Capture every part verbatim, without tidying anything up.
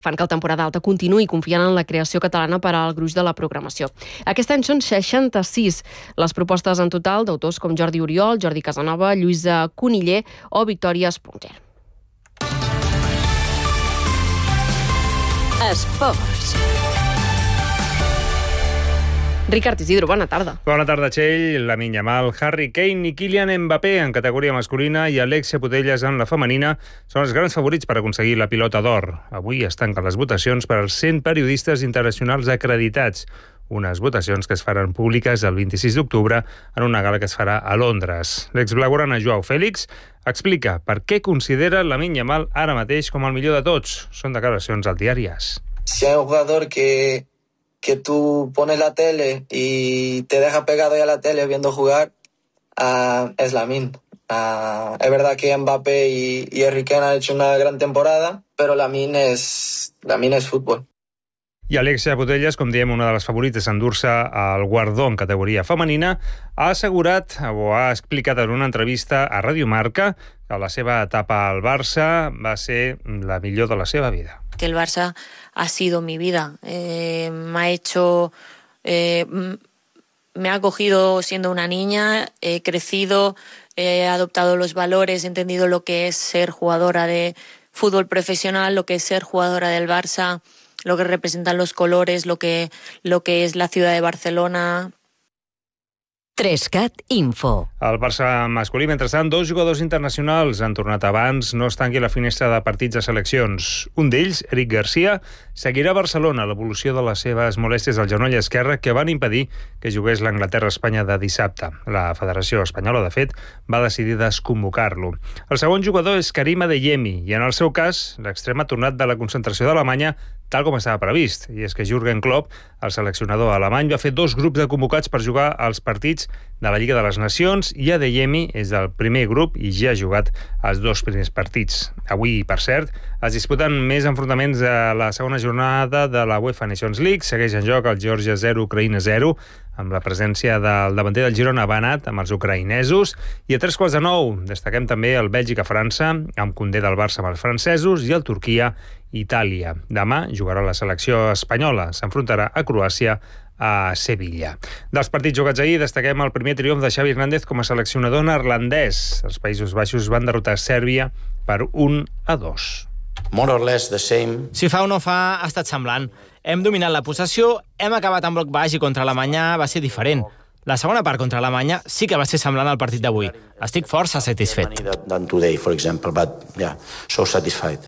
fan que el temporada alta continuï confiant en la creació catalana per al gruix de la programació. Aquest any són seixanta-sis les propostes en total d'autors com Jordi Oriol, Jordi Casanova, Lluïsa Coniller o Victòria Espunger. Esports. Ricard Isidro, bona tarda. Bona tarda, Txell. Lamine Yamal, Harry Kane i Kylian Mbappé en categoria masculina i Alexia Putellas en la femenina són els grans favorits per aconseguir la pilota d'or. Avui es tanquen les votacions per als cent periodistes internacionals acreditats, unes votacions que es faran públiques el vint-i-sis d'octubre en una gala que es farà a Londres. L'exblaugrana Joao Félix explica per què considera Lamine Yamal ara mateix com el millor de tots. Són declaracions al diari AS. Si hay un jugador que... que tú pones la tele y te deja pegado ahí a la tele viendo jugar, uh, es Lamine. Uh, es verdad que Mbappé y, y Harry Kane han hecho una gran temporada, pero Lamine es, Lamine es fútbol. I Alexia Putellas, com diem, una de les favorites a endur-se al guardó en categoria femenina, ha assegurat o ha explicat en una entrevista a Radio Marca que la seva etapa al Barça va ser la millor de la seva vida. Que el Barça ha sido mi vida. Eh, me ha hecho... Eh, me ha acogido siendo una niña, he crecido, he adoptado los valores, he entendido lo que es ser jugadora de fútbol profesional, lo que es ser jugadora del Barça, lo que representan los colores, lo que, lo que es la ciudad de Barcelona. Trescat Info. El Barça masculí, mentrestant, dos jugadors internacionals han tornat abans no es tanqui la finestra de partits de seleccions. Un d'ells, Eric Garcia, seguirà a Barcelona l'evolució de les seves molèsties al genoll esquerre que van impedir que jugués l'Anglaterra-Espanya de dissabte. La Federació Espanyola, de fet, va decidir desconvocar-lo. El segon jugador és Karim Adeyemi i, en el seu cas, l'extrem ha tornat de la concentració d'Alemanya tal com estava previst. I és que Jürgen Klopp, el seleccionador alemany, va fer dos grups de convocats per jugar als partits de la Lliga de les Nacions i Adeyemi és del primer grup i ja ha jugat els dos primers partits. Avui, per cert, es disputen més enfrontaments a la segona jornada de la UEFA Nations League. Segueix en joc el Geòrgia zero, Ucraïna zero, amb la presència del davanter del Girona Banat amb els ucraïnesos. I a tres quarts de nou destaquem també el Bèlgica-França, amb Koundé del Barça amb els francesos, i el Turquia-Itàlia. Demà jugarà la selecció espanyola. S'enfrontarà a Croàcia a Sevilla. Dels partits jugats ahir destaquem el primer triomf de Xavi Hernández com a seleccionador neerlandès. Els Països Baixos van derrotar Sèrbia per un a dos. More or less the same. Si fa o no fa, ha estat semblant. Hem dominat la possessió, hem acabat en bloc baix i contra Alemanya va ser diferent. La segona part contra Alemanya sí que va ser semblant al partit d'avui. Estic força satisfet. Than today, for example, but yeah, so satisfied.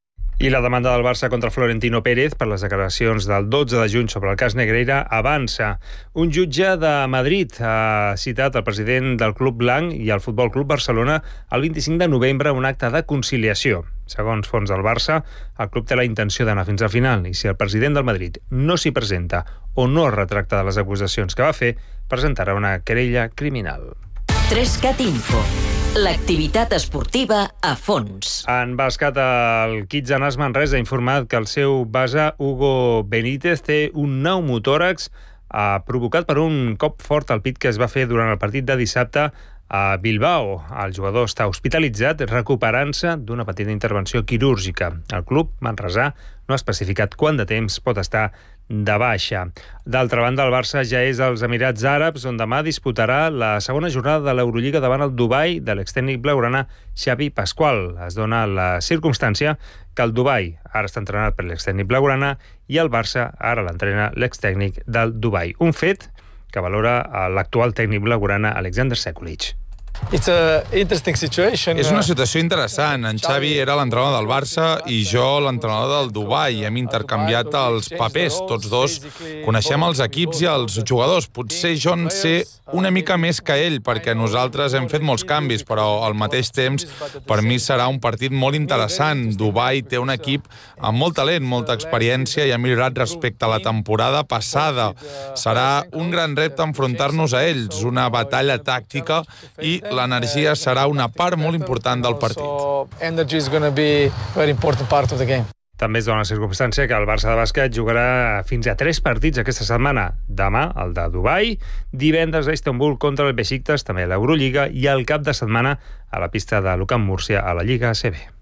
I la demanda del Barça contra Florentino Pérez per les declaracions del dotze de juny sobre el cas Negreira avança. Un jutge de Madrid ha citat el president del Club Blanc i el Futbol Club Barcelona el vint-i-cinc de novembre un acte de conciliació. Segons fons del Barça, el club té la intenció d'anar fins al final i si el president del Madrid no s'hi presenta o no es retracta de les acusacions que va fer, presentarà una querella criminal. Trescat Info. L'activitat esportiva a fons. En bàsquet, el Kitsanas Manresa ha informat que el seu base Hugo Benítez té un pneumotòrax eh, provocat per un cop fort al pit que es va fer durant el partit de dissabte a Bilbao. El jugador està hospitalitzat recuperant-se d'una petita intervenció quirúrgica. El club manresà no ha especificat quant de temps pot estar de baixa. D'altra banda, el Barça ja és als Emirats Àrabs, on demà disputarà la segona jornada de l'Eurolliga davant el Dubai de l'extècnic blaugrana Xavi Pasqual. Es dona la circumstància que el Dubai ara està entrenat per l'extècnic blaugrana i el Barça ara l'entrena l'extècnic del Dubai. Un fet que valora l'actual tècnic blaugrana Alexander Sekulic. It's a interesting situation. És una situació interessant. En Xavi era l'entrenador del Barça i jo l'entrenador del Dubai. Hem intercanviat els papers. Tots dos coneixem els equips i els jugadors. Potser jo en sé una mica més que ell, perquè nosaltres hem fet molts canvis, però al mateix temps per mi serà un partit molt interessant. Dubai té un equip amb molt talent, molta experiència i ha millorat respecte a la temporada passada. Serà un gran repte enfrontar-nos a ells, una batalla tàctica i l'energia serà una part molt important del partit. També es dona la circumstància que el Barça de bàsquet jugarà fins a tres partits aquesta setmana. Demà, el de Dubai, divendres a Istanbul contra el Besiktas, també a l'Eurolliga, i el cap de setmana a la pista de l'U C A M Múrcia a la Lliga A C B.